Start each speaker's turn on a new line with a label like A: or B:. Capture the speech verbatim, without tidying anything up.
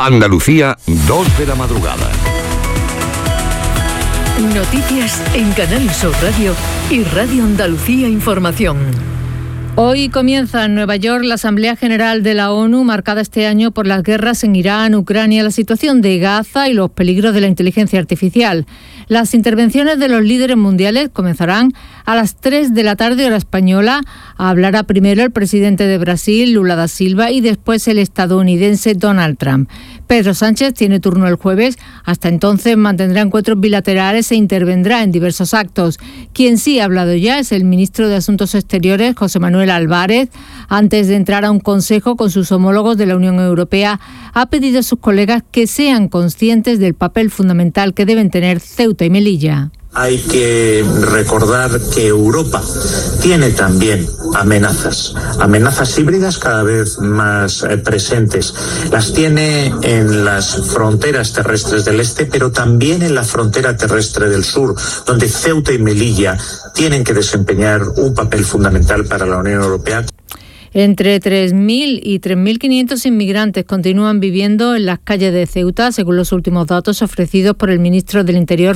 A: Andalucía, dos de la madrugada.
B: Noticias en Canal Sur Radio y Radio Andalucía Información.
C: Hoy comienza en Nueva York la Asamblea General de la ONU, marcada este año por las guerras en Irán, Ucrania, la situación de Gaza y los peligros de la inteligencia artificial. Las intervenciones de los líderes mundiales comenzarán a las tres de la tarde, hora española. Hablará primero el presidente de Brasil, Lula da Silva, y después el estadounidense Donald Trump. Pedro Sánchez tiene turno el jueves. Hasta entonces mantendrá encuentros bilaterales e intervendrá en diversos actos. Quien sí ha hablado ya es el ministro de Asuntos Exteriores, José Manuel Álvarez. Antes de entrar a un consejo con sus homólogos de la Unión Europea, ha pedido a sus colegas que sean conscientes del papel fundamental que deben tener Ceuta y Melilla.
D: Hay que recordar que Europa tiene también amenazas, amenazas híbridas cada vez más eh, presentes. Las tiene en las fronteras terrestres del este, pero también en la frontera terrestre del sur, donde Ceuta y Melilla tienen que desempeñar un papel fundamental para la Unión Europea.
C: Entre tres mil y tres mil quinientos inmigrantes continúan viviendo en las calles de Ceuta, según los últimos datos ofrecidos por el ministro del Interior,